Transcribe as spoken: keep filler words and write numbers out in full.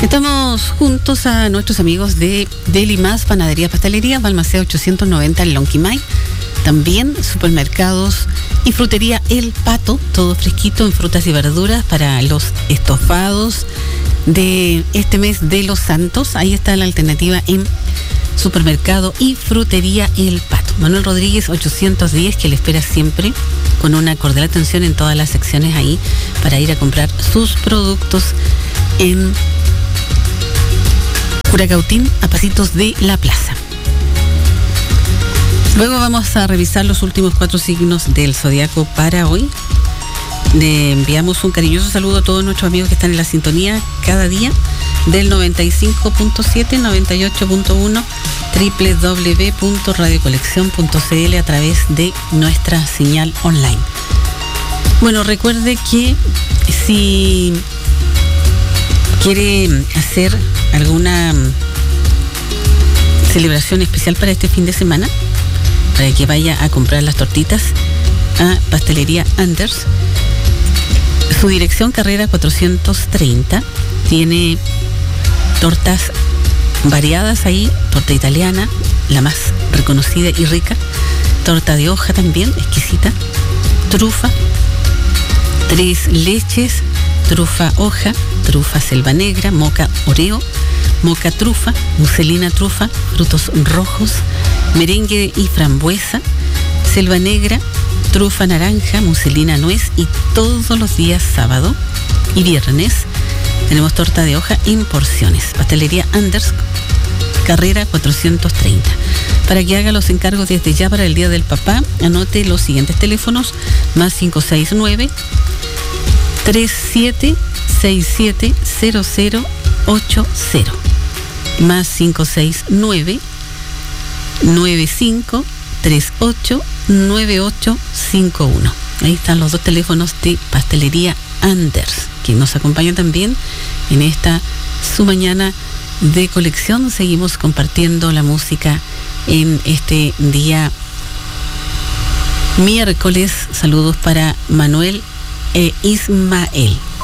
Estamos juntos a nuestros amigos de Deli Más, Panadería Pastelería, Balmaceda ochocientos noventa en Lonquimay. También supermercados y frutería El Pato, todo fresquito en frutas y verduras para los estofados de este mes de los Santos. Ahí está la alternativa en supermercado y frutería El Pato. Manuel Rodríguez ochocientos diez, que le espera siempre con una cordial atención en todas las secciones ahí para ir a comprar sus productos en Curacautín, a pasitos de la plaza. Luego vamos a revisar los últimos cuatro signos del zodiaco para hoy. Le enviamos un cariñoso saludo a todos nuestros amigos que están en la sintonía cada día del noventa y cinco punto siete, noventa y ocho punto uno, doble u doble u doble u punto radio colección punto c l a través de nuestra señal online. Bueno, recuerde que si quiere hacer alguna celebración especial para este fin de semana, para que vaya a comprar las tortitas a Pastelería Anders. Su dirección, Carrera cuatrocientos treinta, tiene tortas variadas ahí, torta italiana, la más reconocida y rica, torta de hoja también, exquisita, trufa, tres leches, trufa hoja, trufa selva negra, moca oreo, moca trufa, muselina trufa, frutos rojos, merengue y frambuesa, selva negra, trufa naranja, muselina nuez, y todos los días sábado y viernes tenemos torta de hoja en porciones. Pastelería Anders, Carrera cuatrocientos treinta. Para que haga los encargos desde ya para el Día del Papá, anote los siguientes teléfonos: más cinco seis nueve, tres siete seis siete cero cero ocho cero, más cinco seis nueve, nueve cinco tres ocho nueve ocho cinco uno. Ahí están los dos teléfonos de Pastelería Anders, que nos acompaña también en esta su mañana de colección. Seguimos compartiendo la música en este día miércoles. Saludos para Manuel e Ismael.